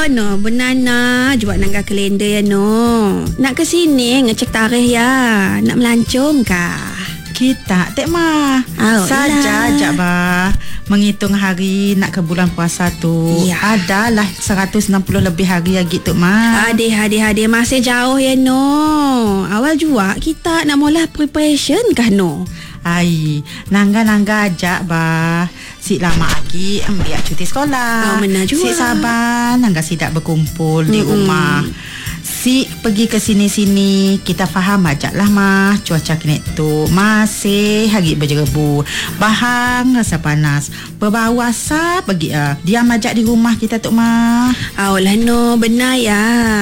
no, benana jual nangga kalender ya no. Nak ke sini ngecek tarikh ya. Nak melancong kah? Kita tak mah. Saja je bah. Menghitung hari nak ke bulan puasa tu. Ya. Adalah 160 lebih hari lagi tu mah. Hadir masih jauh ya no. Awal juga kita nak mula preparation kah no? Ai, nangga ajak bah. Si lama lagi ambil cuti sekolah. Benar juga. Si sabar nangga sidak berkumpul di rumah. Si pergi ke sini-sini, kita faham ajak lah mah. Cuaca kini tu masih hari berjerebu. Bahang rasa panas. Berbau asap pergi diam ajak di rumah kita tu mah. Lah no, benar ya.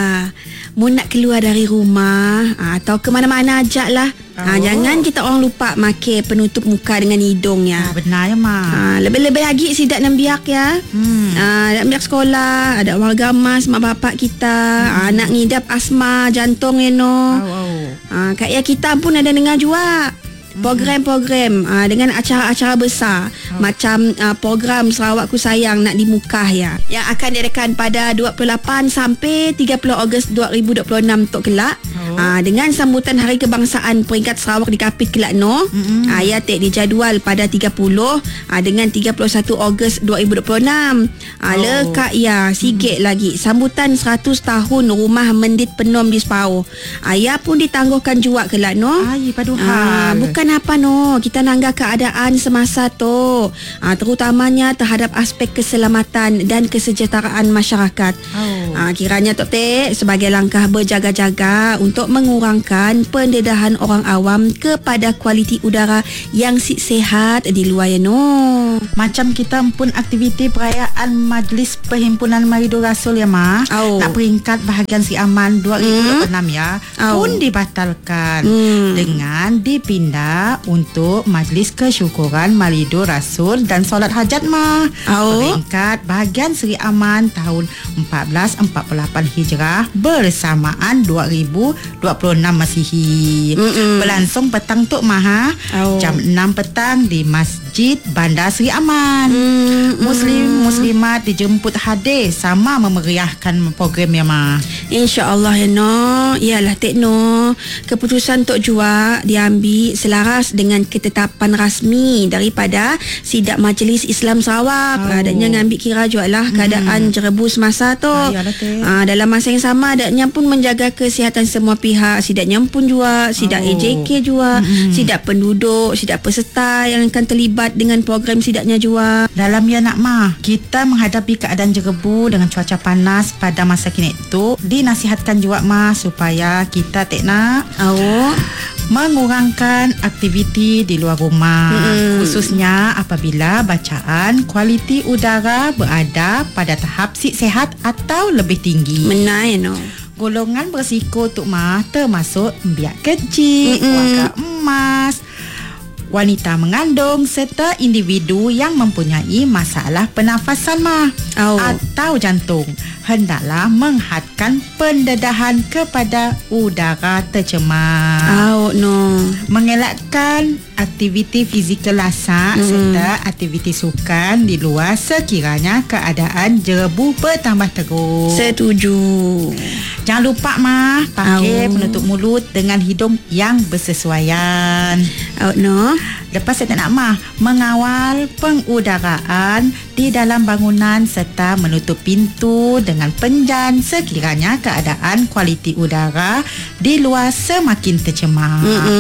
Mu nak keluar dari rumah atau ke mana-mana ajak lah. Jangan kita orang lupa makai penutup muka dengan hidung ya. Benar ya mak. Lebih-lebih lagi sidak nak biak ya. Nak biak sekolah, ada warga mas, mak bapak kita, nak ngidap asma jantung ya no. Kayak kita pun ada dengar juga program-program dengan acara-acara besar macam program Sarawakku Sayang nak dimukah ya, yang akan diadakan pada 28 sampai 30 Ogos 2026 tok kelak. Dengan sambutan Hari Kebangsaan peringkat Sarawak di Kapit kelak no. Ya tek dijadual pada 30 dengan 31 Ogos 2026. Lekat ya sikit lagi sambutan 100 tahun Rumah Mendit Penom di Sepau. Ya pun ditangguhkan juga kelak no. Bukan apa no, kita nangga keadaan semasa tu, terutamanya terhadap aspek keselamatan dan kesejahteraan masyarakat. Kiranya Tok Tek sebagai langkah berjaga-jaga untuk mengurangkan pendedahan orang awam kepada kualiti udara yang sihat di luar ya no. Macam kita pun aktiviti perayaan Majlis Perhimpunan Maridu Rasul ya mah. Nak peringkat bahagian si aman 2026 ya pun dibatalkan dengan dipindah untuk Majlis Kesyukuran Malidu Rasul dan solat hajat mah. Peringkat bahagian Seri Aman tahun 1448 Hijrah bersamaan 2026 Masihi. Berlangsung petang tu mah jam 6 petang di Masjid Bandar Seri Aman. Muslim-muslimat dijemput hadir sama memeriahkan program ya mah. InsyaAllah ya no. Yalah Tek no, keputusan Tok Jua diambil selaras dengan ketetapan rasmi daripada Sidak Majlis Islam Sarawak. Adanya ngambil kira juga lah keadaan jerebu semasa tu. Dalam masa yang sama adanya pun menjaga kesihatan semua pihak. Sidaknya pun juga Sidak AJK juga, Sidak penduduk, Sidak peserta yang akan terlibat dengan program sidaknya juga. Dalam ya nak mah, kita menghadapi keadaan jerebu dengan cuaca panas pada masa kini tu, dinasihatkan juga mah supaya kita tak nak mengurangkan aktiviti di luar rumah, khususnya apabila bacaan kualiti udara berada pada tahap sihat atau lebih tinggi. Benar ya no. Golongan berisiko tu mah termasuk biak kecil, warga emas, wanita mengandung serta individu yang mempunyai masalah pernafasan mah atau jantung. Hendaklah menghadkan pendedahan kepada udara tercemar. Mengelakkan aktiviti fizikal lasak serta aktiviti sukan di luar sekiranya keadaan jerebu bertambah teruk. Setuju. Jangan lupa mah pakai penutup mulut dengan hidung yang bersesuaian. Lepas saya nak mah mengawal pengudaraan di dalam bangunan serta menutup pintu dengan penjan sekiranya keadaan kualiti udara di luar semakin tercemar.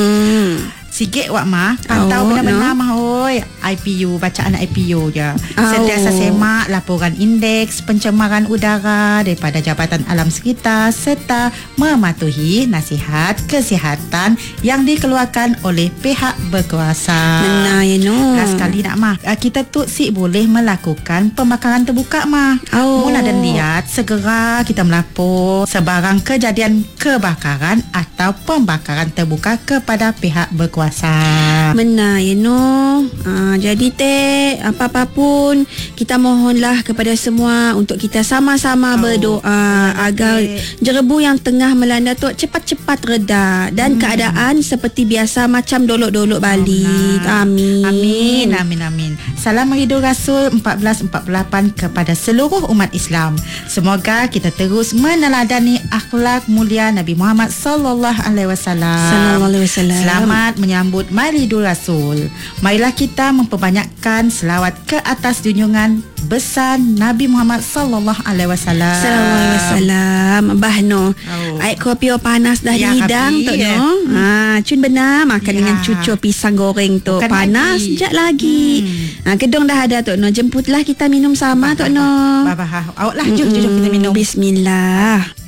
Sikit wak mah pantau benar-benar mah oi IPU, bacaan IPU je. Sentiasa semak laporan indeks pencemaran udara daripada Jabatan Alam Sekitar serta mematuhi nasihat kesihatan yang dikeluarkan oleh pihak berkuasa. Benar ya no. Last kali nak mah kita tu boleh melakukan pembakaran terbuka mah. Mula dan lihat segera kita melapor sebarang kejadian kebakaran atau pembakaran terbuka kepada pihak berkuasa. Benar ya no. Jadi apa-apa pun kita mohonlah kepada semua untuk kita sama-sama berdoa agar jerebu yang tengah melanda tu cepat-cepat reda dan keadaan seperti biasa macam dolok-dolok balik. Amin. Salam Maridu Rasul 1448 kepada seluruh umat Islam. Semoga kita terus meneladani akhlak mulia Nabi Muhammad sallallahu alaihi wasallam. Selamat menyambut Maulidul Rasul. Marilah kita memperbanyakkan selawat ke atas junjungan besar Nabi Muhammad sallallahu alaihi wasallam. Sallallahu alaihi wasallam. Bah no. Air kopi panas dah di hidang tu no. Cun benar makan dengan cucur pisang goreng tu. Bukan panas sekejap lagi. Kedong dah ada tu no. Jemputlah kita minum sama tu no. Awak lah jom kita minum. Bismillah.